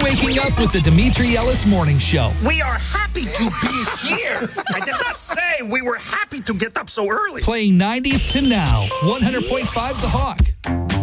waking up with the Dimitri Ellis Morning Show. We are happy to be here. I did not say we were happy to get up so early. Playing 90s to now. 100.5 The Hawk.